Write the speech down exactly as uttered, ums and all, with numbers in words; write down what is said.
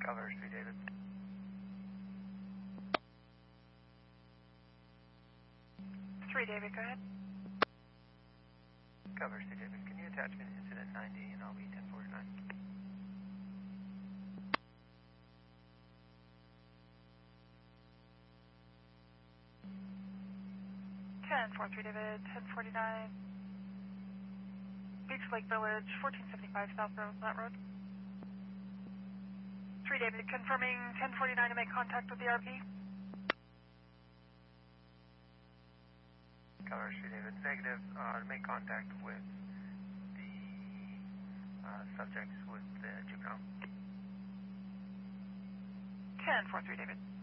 Cover, three David. three David, go ahead. Cover, three David. Can you attach me to incident ninety and I'll be ten forty-nine? ten four three David, ten forty-nine. Beach Lake Village, fourteen seventy-five South Road, Flat Road. three David, confirming ten forty-nine to make contact with the R P. Cover, three David. Negative, uh, to make contact with the uh, subjects with the juvenile. ten four three David.